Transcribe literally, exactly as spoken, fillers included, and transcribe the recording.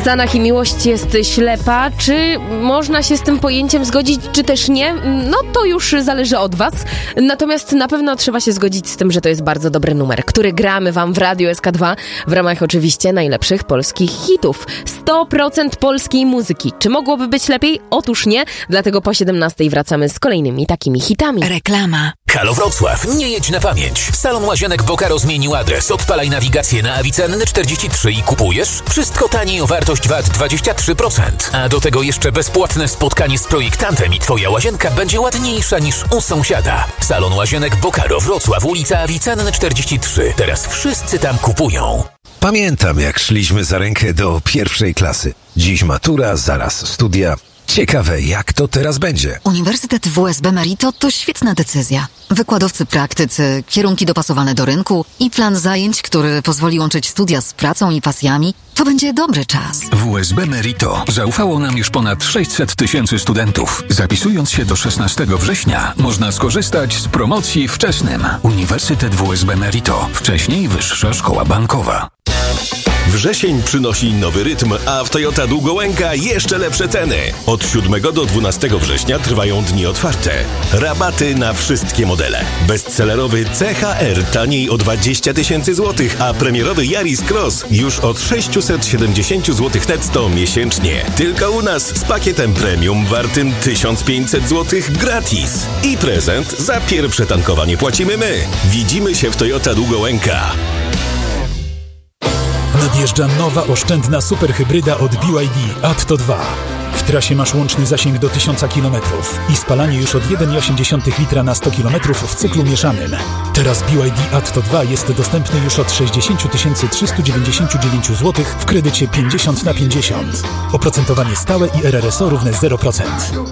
Stanach i miłość jest ślepa. Czy można się z tym pojęciem zgodzić, czy też nie? No to już zależy od was. Natomiast na pewno trzeba się zgodzić z tym, że to jest bardzo dobry numer, który gramy wam w Radiu S K dwa w ramach oczywiście najlepszych polskich hitów. sto procent polskiej muzyki. Czy mogłoby być lepiej? Otóż nie. Dlatego po siedemnastej wracamy z kolejnymi takimi hitami. Reklama. Halo Wrocław, nie jedź na pamięć. Salon Łazienek Bokaro zmienił adres. Odpalaj nawigację na Avicenny czterdzieści trzy i kupujesz. Wszystko taniej o wartość V A T dwadzieścia trzy procent. A do tego jeszcze bezpłatne spotkanie z projektantem i twoja łazienka będzie ładniejsza niż u sąsiada. Salon Łazienek Bokaro Wrocław, ulica Avicenny czterdzieści trzy. Teraz wszyscy tam kupują. Pamiętam, jak szliśmy za rękę do pierwszej klasy. Dziś matura, zaraz studia. Ciekawe, jak to teraz będzie. Uniwersytet W S B Merito to świetna decyzja. Wykładowcy praktycy, kierunki dopasowane do rynku i plan zajęć, który pozwoli łączyć studia z pracą i pasjami. To będzie dobry czas. W S B Merito zaufało nam już ponad sześćset tysięcy studentów. Zapisując się do szesnastego września można skorzystać z promocji wczesnym. Uniwersytet W S B Merito. Wcześniej Wyższa Szkoła Bankowa. Wrzesień przynosi nowy rytm, a w Toyota Długołęka jeszcze lepsze ceny. Od siódmego do dwunastego września trwają dni otwarte. Rabaty na wszystkie modele. Bestsellerowy C H R taniej o dwadzieścia tysięcy złotych, a premierowy Yaris Cross już od sześćset siedemdziesiąt złotych netto miesięcznie. Tylko u nas z pakietem premium wartym tysiąc pięćset złotych gratis. I prezent za pierwsze tankowanie płacimy my. Widzimy się w Toyota Długołęka. Nadjeżdża nowa oszczędna superhybryda od B Y D Atto dwa. W trasie masz łączny zasięg do tysiąc kilometrów i spalanie już od jeden przecinek osiem litra na sto kilometrów w cyklu mieszanym. Teraz B Y D Atto dwa jest dostępny już od sześćdziesiąt tysięcy trzysta dziewięćdziesiąt dziewięć złotych w kredycie pięćdziesiąt na pięćdziesiąt. Oprocentowanie stałe i R R S O równe zero procent.